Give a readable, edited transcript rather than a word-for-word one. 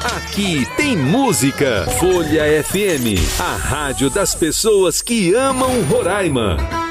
Aqui tem música. Folha FM, a rádio das pessoas que amam Roraima.